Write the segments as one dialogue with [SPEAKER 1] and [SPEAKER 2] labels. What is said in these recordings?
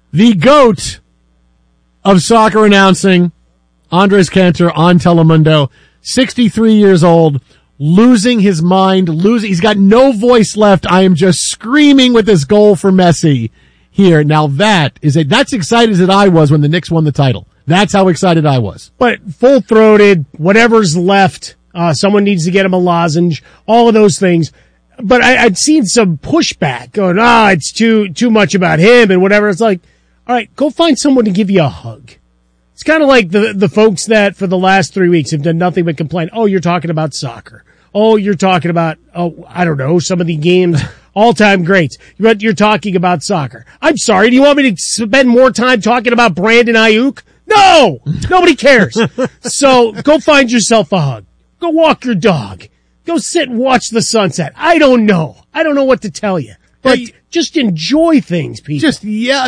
[SPEAKER 1] The GOAT of soccer announcing, Andres Cantor on Telemundo, 63 years old, losing his mind, he's got no voice left. I am just screaming with this goal for Messi here. Now that's excited as I was when the Knicks won the title. That's how excited I was.
[SPEAKER 2] But full-throated, whatever's left, someone needs to get him a lozenge, all of those things. But I'd seen some pushback going, it's too much about him and whatever. It's like, all right, go find someone to give you a hug. It's kind of like the folks that for the last 3 weeks have done nothing but complain. Oh, you're talking about soccer. Oh, you're talking about, I don't know, some of the games, all-time greats. But you're talking about soccer. I'm sorry, do you want me to spend more time talking about Brandon Ayuk? No! Nobody cares. So go find yourself a hug. Go walk your dog. Go sit and watch the sunset. I don't know. I don't know what to tell you. But just enjoy things, people.
[SPEAKER 1] Just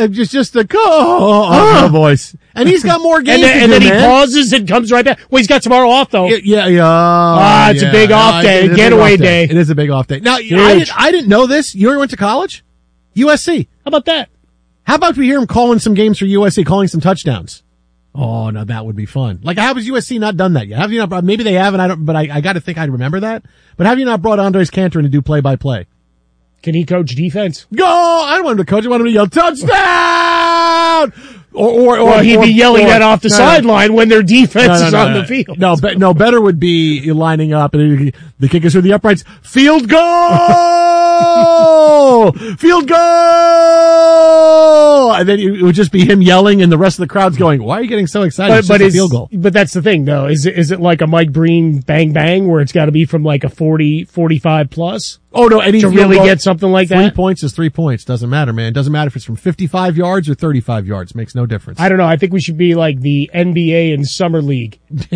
[SPEAKER 1] the voice. And he's got more games
[SPEAKER 2] and then he pauses and comes right back. Well, he's got tomorrow off, though. It's a big off day, getaway day.
[SPEAKER 1] It is a big off day. Now, I didn't know this. You ever went to college? USC.
[SPEAKER 2] How about that?
[SPEAKER 1] How about we hear him calling some games for USC, calling some touchdowns? Oh, no, that would be fun. Like, how has USC not done that yet? Have you not, maybe they haven't, but I got to think I'd remember that. But have you not brought Andres Cantor in to do play-by-play?
[SPEAKER 2] Can he coach defense?
[SPEAKER 1] Go! I don't want him to coach. I want him to yell, touchdown! Or
[SPEAKER 2] he'd be yelling that off the sideline when their defense is on the field.
[SPEAKER 1] No, better would be you lining up and the kick is through the uprights. Field goal! Field goal! And then it would just be him yelling and the rest of the crowd's going, why are you getting so excited? But it's a field goal.
[SPEAKER 2] But that's the thing though. Is it like a Mike Breen bang bang where it's got to be from like a 40, 45 plus?
[SPEAKER 1] Oh no,
[SPEAKER 2] to really get something like that?
[SPEAKER 1] 3 points is 3 points. Doesn't matter, man. Doesn't matter if it's from 55 yards or 35 yards. Makes no difference.
[SPEAKER 2] I don't know. I think we should be like the NBA and Summer League.